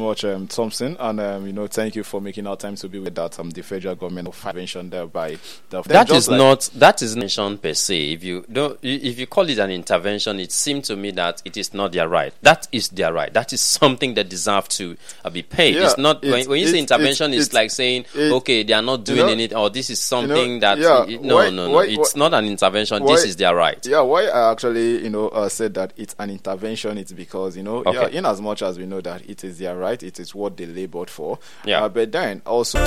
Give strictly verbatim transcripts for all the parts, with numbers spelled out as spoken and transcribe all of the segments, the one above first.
much, um, Thompson, and um, you know, thank you for making our time to be with that. Um, the federal government intervention there by the that is like not that is intervention per se. If you don't, if you call it an intervention, it seems to me that it is not their right. That is their right. That is something that deserve to uh, be paid. Yeah, it's not it's, when, when you it's, say intervention, it's, it's, it's like saying, it, okay, they are not doing you know, anything, or this is something you know, that yeah, it, no, why, no, no, why, it's why, not an intervention. Why, this is their right. Yeah, why I actually, you know, uh, said that it's an intervention. It's because you know, okay. yeah, in as much as we know that it is their right, it is what they labored for. Yeah, uh, but then also.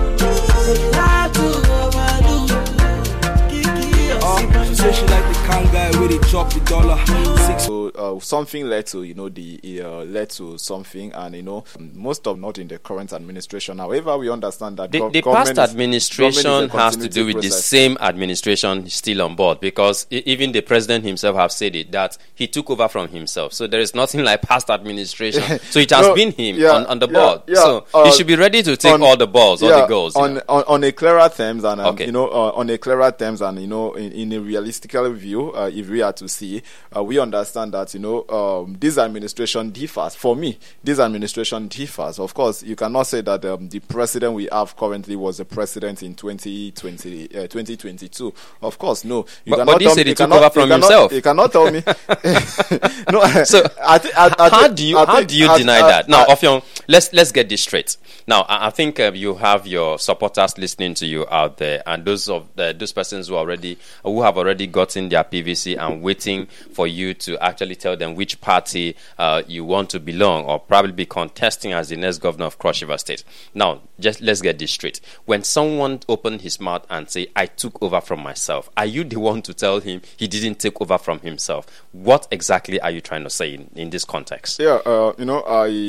Uh, she said she like the kind guy where they chop the dollar. So uh, something led to you know the uh, led to something, and you know most of not in the current administration. However, we understand that the, go- the past is, administration has to do with process. The same administration still on board, because I- even the president himself have said it that he took over from himself. So there is nothing like past administration. So it has no, been him yeah, on, on the yeah, board. Yeah, so uh, he should be ready to take on, all the balls, yeah, all the goals on, on on a clearer terms, and um, okay. you know uh, on a clearer terms, and you know in, in a realistical view, uh, if we are to see, uh, we understand that you know um, this administration differs. For me, this administration differs. Of course, you cannot say that um, the president we have currently was the president in twenty twenty, uh, twenty twenty-two. Of course, no. You but cannot but he said he took over from you himself. Cannot, you cannot tell me. No. So I th- I, I how think, do you I how think, do you I, deny I, that? Now, I, Offiong, let's let's get this straight. Now, I, I think uh, you have your supporters listening to you out there, and those of the, those persons who already who have already gotten their P V C and waiting for you to actually tell them which party uh, you want to belong, or probably be contesting as the next governor of Cross River State. Now, just let's get this straight. When someone opened his mouth and say, "I took over from myself," are you the one to tell him he didn't take over from himself? What exactly are you trying to say in, in this context? Yeah, uh, you know,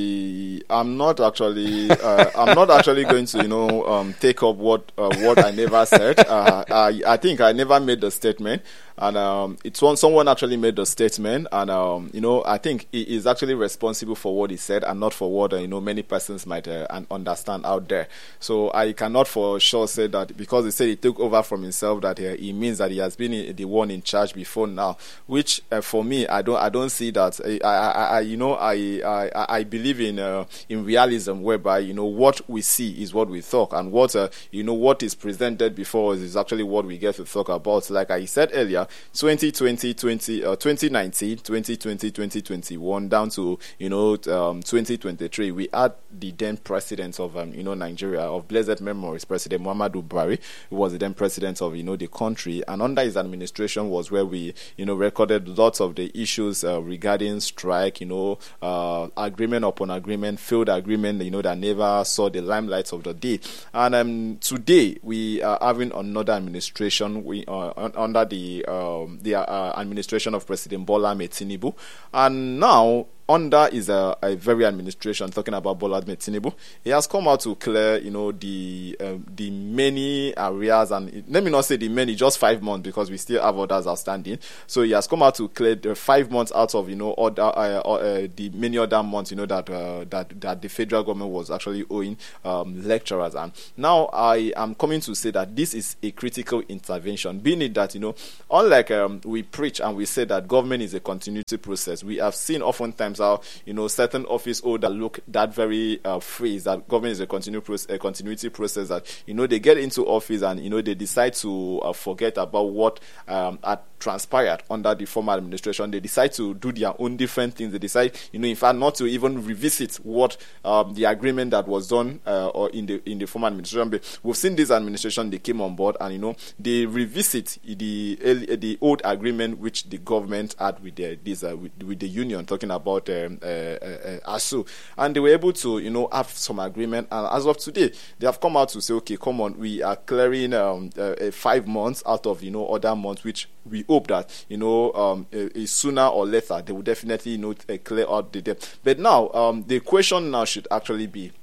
I I'm not actually uh, I'm not actually going to you know um, take up what uh, what I never said. Uh, I I think I never made the statement. And um, it's one someone actually made the statement, and um, you know I think he is actually responsible for what he said, and not for what uh, you know many persons might uh, understand out there. So I cannot for sure say that because he said he took over from himself, that uh, he means that he has been the one in charge before now. Which uh, for me, I don't I don't see that. I, I, I you know I I, I believe in uh, in realism, whereby you know what we see is what we talk, and what uh, you know what is presented before us is actually what we get to talk about. Like I said earlier. twenty twenty, twenty, uh, twenty nineteen, twenty twenty, twenty twenty-one, down to you know um, twenty twenty-three, we had the then president of um, you know Nigeria of blessed memories, President Muhammadu Buhari, who was the then president of you know the country, and under his administration was where we you know recorded lots of the issues uh, regarding strike, you know uh, agreement upon agreement, failed agreement, you know that never saw the limelight of the day. And um, today we are having another administration we uh, under the uh, Um, the uh, administration of President Bola Ahmed Tinubu, and now under is a, a very administration talking about Bola Ahmed Tinubu. He has come out to clear, you know, the um, the many areas, and it, let me not say the many, just five months because we still have others outstanding. So he has come out to clear the five months out of you know other uh, uh, the many other months, you know that uh, that that the federal government was actually owing um, lecturers. And now I am coming to say that this is a critical intervention, being it that you know, unlike um, we preach and we say that government is a continuity process, we have seen oftentimes how you know certain office holder look that very uh, phrase that government is a continu- process, a continuity process, that you know they get into office and you know they decide to uh, forget about what um, had transpired under the former administration. They decide to do their own different things. They decide, you know, in fact, not to even revisit what um, the agreement that was done uh, or in the in the former administration. But we've seen this administration; they came on board and you know they revisit the the old agreement which the government had with the this uh, with, with the union, talking about um, uh, uh, uh, ASU, and they were able to you know have some agreement. And as of today, they have come out to say, okay, come on, we are clearing um, uh, five months out of you know other months, which we hope that you know um, a, a sooner or later they will definitely you know uh, clear out the debt. But now um, the question now should actually be,